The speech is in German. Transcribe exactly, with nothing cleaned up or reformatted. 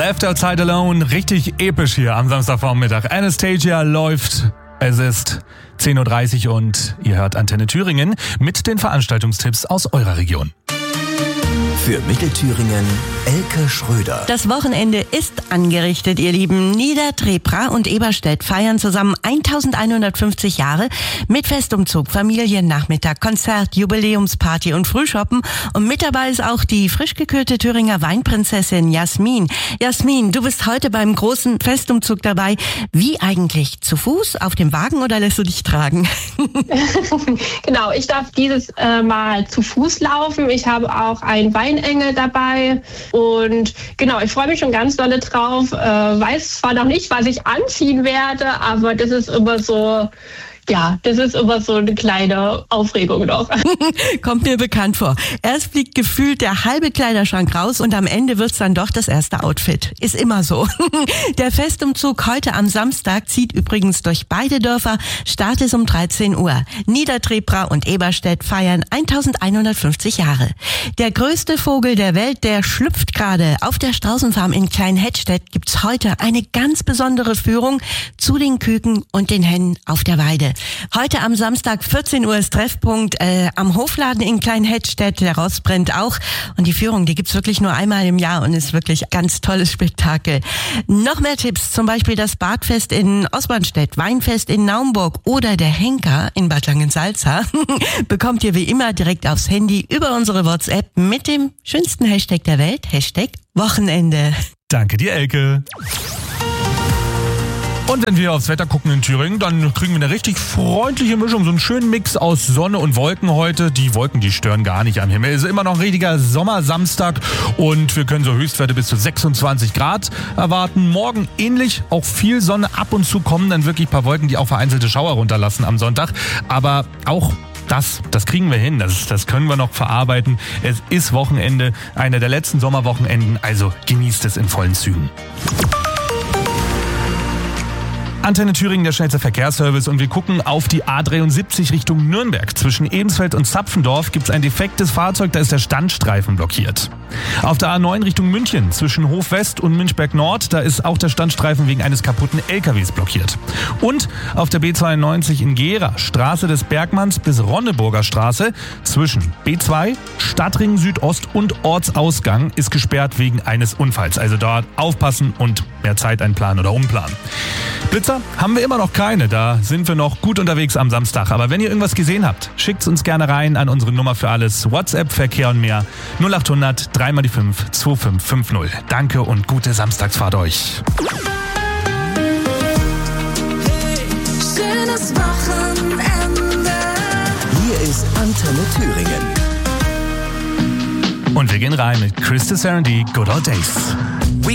Left Outside Alone, richtig episch hier am Samstagvormittag. Anastasia läuft, es ist zehn Uhr dreißig und ihr hört Antenne Thüringen mit den Veranstaltungstipps aus eurer Region. Für Mittelthüringen Elke Schröder. Das Wochenende ist angerichtet, ihr Lieben. Niedertrepra und Eberstedt feiern zusammen eintausendeinhundertfünfzig Jahre mit Festumzug, Familiennachmittag, Konzert, Jubiläumsparty und Frühshoppen. Und mit dabei ist auch die frisch gekürte Thüringer Weinprinzessin Jasmin. Jasmin, du bist heute beim großen Festumzug dabei. Wie eigentlich? Zu Fuß, auf dem Wagen oder lässt du dich tragen? Genau, ich darf dieses äh, Mal zu Fuß laufen. Ich habe auch ein Weinengel dabei und genau, ich freue mich schon ganz dolle drauf. Äh, weiß zwar noch nicht, was ich anziehen werde, aber das ist immer so, ja, das ist immer so eine kleine Aufregung noch. Kommt mir bekannt vor. Erst fliegt gefühlt der halbe Kleiderschrank raus und am Ende wird's dann doch das erste Outfit. Ist immer so. Der Festumzug heute am Samstag zieht übrigens durch beide Dörfer. Start ist um dreizehn Uhr. Niedertrepra und Eberstedt feiern eintausendeinhundertfünfzig Jahre. Der größte Vogel der Welt, der schlüpft gerade. Auf der Straußenfarm in Kleinhettstedt gibt's heute eine ganz besondere Führung zu den Küken und den Hennen auf der Weide. Heute am Samstag vierzehn Uhr ist Treffpunkt äh, am Hofladen in Kleinhettstedt. Der Rost brennt auch. Und die Führung, die gibt's wirklich nur einmal im Jahr und ist wirklich ein ganz tolles Spektakel. Noch mehr Tipps, zum Beispiel das Badfest in Osbornstedt, Weinfest in Naumburg oder der Henker in Bad Langensalza bekommt ihr wie immer direkt aufs Handy über unsere WhatsApp mit dem schönsten Hashtag der Welt, Hashtag Wochenende. Danke dir, Elke. Und wenn wir aufs Wetter gucken in Thüringen, dann kriegen wir eine richtig freundliche Mischung, so einen schönen Mix aus Sonne und Wolken heute. Die Wolken, die stören gar nicht am Himmel. Es ist immer noch ein richtiger Sommersamstag und wir können so Höchstwerte bis zu sechsundzwanzig Grad erwarten. Morgen ähnlich, auch viel Sonne, ab und zu kommen dann wirklich ein paar Wolken, die auch vereinzelte Schauer runterlassen am Sonntag. Aber auch Das, das kriegen wir hin, das, das können wir noch verarbeiten. Es ist Wochenende, einer der letzten Sommerwochenenden, also genießt es in vollen Zügen. Antenne Thüringen, der schnellste Verkehrsservice, und wir gucken auf die A dreiundsiebzig Richtung Nürnberg. Zwischen Ebensfeld und Zapfendorf gibt es ein defektes Fahrzeug, da ist der Standstreifen blockiert. Auf der A neun Richtung München, zwischen Hof West und Münchberg Nord, da ist auch der Standstreifen wegen eines kaputten L K Ws blockiert. Und auf der B zweiundneunzig in Gera, Straße des Bergmanns bis Ronneburger Straße, zwischen B zwei, Stadtring Südost und Ortsausgang ist gesperrt wegen eines Unfalls. Also dort aufpassen und mehr Zeit einplanen oder umplanen. Blitzer haben wir immer noch keine, da sind wir noch gut unterwegs am Samstag. Aber wenn ihr irgendwas gesehen habt, schickt's uns gerne rein an unsere Nummer für alles, WhatsApp, Verkehr und mehr, null acht hundert drei mal die fünf zwei fünf fünf null. Danke und gute Samstagsfahrt euch. Hey, schönes Wochenende. Hier ist Antenne Thüringen. Und wir gehen rein mit Chris Sarandon, Good Old Days.